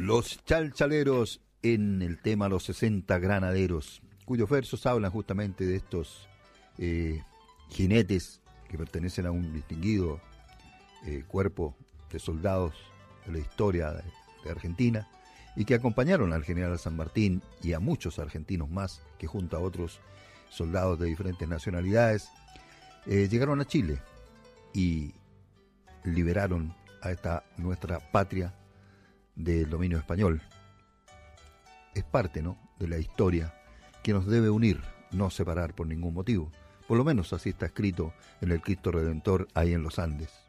Los Chalchaleros en el tema Los 60 Granaderos, cuyos versos hablan justamente de estos jinetes que pertenecen a un distinguido cuerpo de soldados de la historia de Argentina y que acompañaron al general San Martín y a muchos argentinos más que junto a otros soldados de diferentes nacionalidades llegaron a Chile y liberaron a esta nuestra patria del dominio español. Es parte, ¿no?, de la historia que nos debe unir, no separar por ningún motivo. Por lo menos así está escrito en el Cristo Redentor ahí en los Andes.